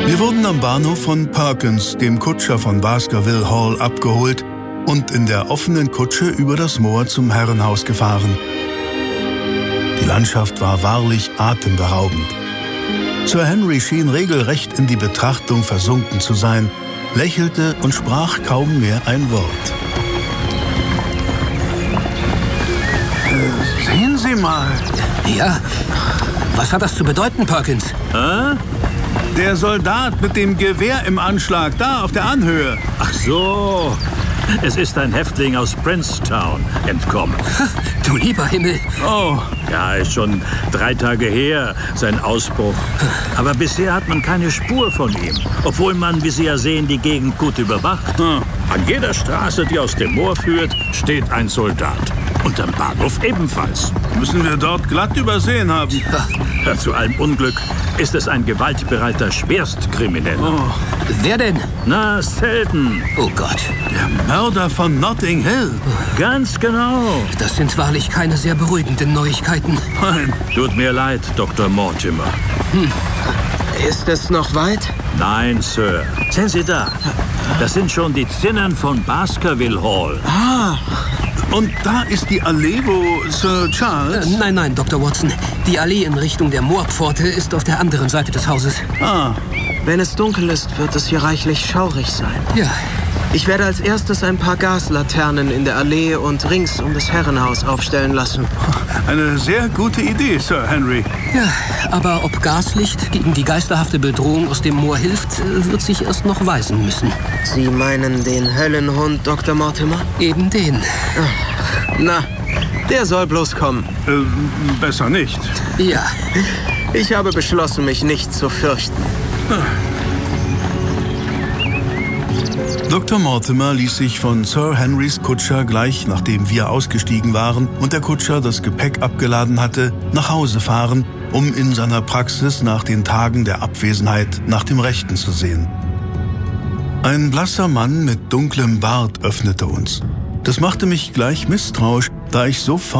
Wir wurden am Bahnhof von Perkins, dem Kutscher von Baskerville Hall, abgeholt und in der offenen Kutsche über das Moor zum Herrenhaus gefahren. Die Landschaft war wahrlich atemberaubend. Sir Henry schien regelrecht in die Betrachtung versunken zu sein, lächelte und sprach kaum mehr ein Wort. Sehen Sie mal. Ja, was hat das zu bedeuten, Perkins? Der Soldat mit dem Gewehr im Anschlag, da auf der Anhöhe. Ach so, es ist ein Häftling aus Princetown entkommen. Du lieber Himmel. Oh, ja, ist schon 3 Tage her, sein Ausbruch. Aber bisher hat man keine Spur von ihm. Obwohl man, wie Sie ja sehen, die Gegend gut überwacht. An jeder Straße, die aus dem Moor führt, steht ein Soldat. Und am Bahnhof ebenfalls. Müssen wir dort glatt übersehen haben. Ja, zu allem Unglück ist es ein gewaltbereiter Schwerstkrimineller. Wer denn? Na, Selden. Oh Gott. Der Mörder von Notting Hill. Ganz genau. Das sind wahrlich keine sehr beruhigenden Neuigkeiten. Nein. Tut mir leid, Dr. Mortimer. Ist es noch weit? Nein, Sir. Sehen Sie da. Das sind schon die Zinnen von Baskerville Hall. Und da ist die Allee, wo Sir Charles... Nein, Dr. Watson. Die Allee in Richtung der Moorpforte ist auf der anderen Seite des Hauses. Wenn es dunkel ist, wird es hier reichlich schaurig sein. Ja. Ich werde als erstes ein paar Gaslaternen in der Allee und rings um das Herrenhaus aufstellen lassen. Eine sehr gute Idee, Sir Henry. Ja, aber ob Gaslicht gegen die geisterhafte Bedrohung aus dem Moor hilft, wird sich erst noch weisen müssen. Sie meinen den Höllenhund, Dr. Mortimer? Eben den. Na, der soll bloß kommen. Besser nicht. Ja. Ich habe beschlossen, mich nicht zu fürchten. Dr. Mortimer ließ sich von Sir Henrys Kutscher gleich, nachdem wir ausgestiegen waren und der Kutscher das Gepäck abgeladen hatte, nach Hause fahren, um in seiner Praxis nach den Tagen der Abwesenheit nach dem Rechten zu sehen. Ein blasser Mann mit dunklem Bart öffnete uns. Das machte mich gleich misstrauisch, da ich sofort